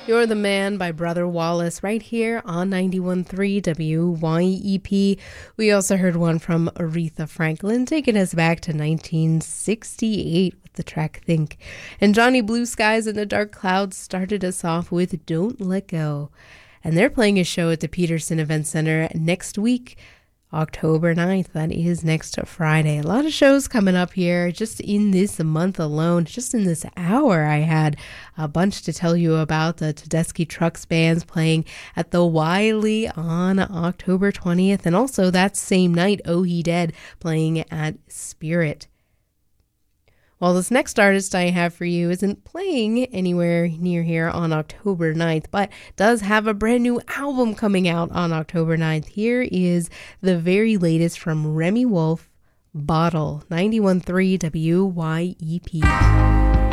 You're the Man by Brother Wallace right here on 91.3 WYEP. We also heard one from Aretha Franklin, taking us back to 1968 with the track Think. And Johnny Blue Skies and the Dark Clouds started us off with Don't Let Go. And they're playing a show at the Peterson Event Center next week, October 9th. That is next Friday. A lot of shows coming up here just in this month alone. Just in this hour, I had a bunch to tell you about. The Tedeschi Trucks Band's playing at the Wiley on October 20th. And also that same night, Oh He Dead playing at Spirit. Well, this next artist I have for you isn't playing anywhere near here on October 9th, but does have a brand new album coming out on October 9th. Here is the very latest from Remy Wolf, Bottle, 91.3 WYEP.